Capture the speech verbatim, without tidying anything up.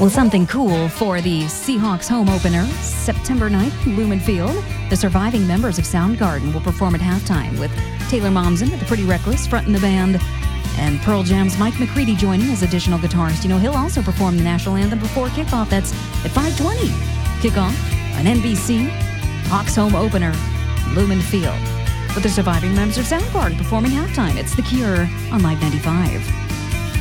Well, something cool for the Seahawks home opener, September ninth, Lumen Field. The surviving members of Soundgarden will perform at halftime with Taylor Momsen at the Pretty Reckless fronting the band, and Pearl Jam's Mike McCready joining as additional guitarist. You know, he'll also perform the national anthem before kickoff. That's at five twenty. Kickoff on N B C, Hawks home opener, Lumen Field. With the surviving members of Soundgarden performing halftime. It's The Cure on Live ninety-five.